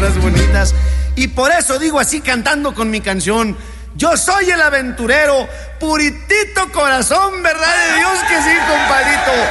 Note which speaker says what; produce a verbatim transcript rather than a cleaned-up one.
Speaker 1: palabras bonitas. Y por eso digo así cantando con mi canción: yo soy el aventurero, puritito corazón, ¿verdad de Dios que sí, compadrito?